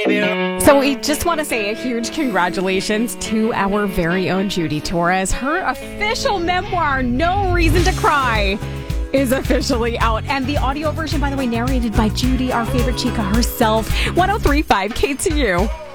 baby. So we just want to say a huge congratulations to our very own Judy Torres. Her official memoir, No Reason to Cry, is officially out. And the audio version, by the way, narrated by Judy, our favorite chica herself. 103.5 KTU.